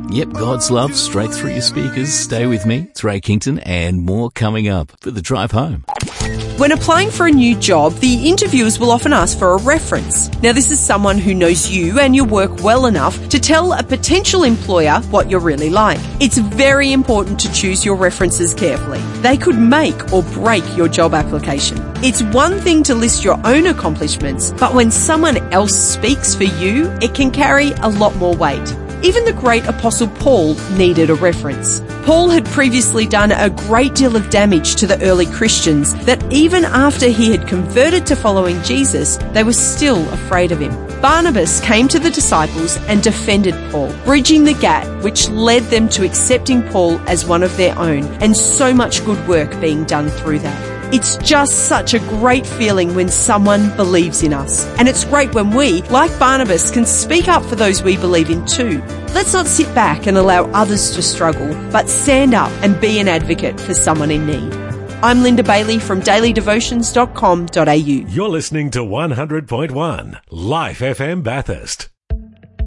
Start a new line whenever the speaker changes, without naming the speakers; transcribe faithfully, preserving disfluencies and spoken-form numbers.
Yep, God's love straight through your speakers. Stay with me. It's Ray Kington and more coming up for the drive home.
When applying for a new job, the interviewers will often ask for a reference. Now, this is someone who knows you and your work well enough to tell a potential employer what you're really like. It's very important to choose your references carefully. They could make or break your job application. It's one thing to list your own accomplishments, but when someone else speaks for you, it can carry a lot more weight. Even the great Apostle Paul needed a reference. Paul had previously done a great deal of damage to the early Christians that even after he had converted to following Jesus, they were still afraid of him. Barnabas came to the disciples and defended Paul, bridging the gap which led them to accepting Paul as one of their own, and so much good work being done through that. It's just such a great feeling when someone believes in us. And it's great when we, like Barnabas, can speak up for those we believe in too. Let's not sit back and allow others to struggle, but stand up and be an advocate for someone in need. I'm Linda Bailey from daily devotions dot com dot a u.
You're listening to one hundred point one Life F M Bathurst.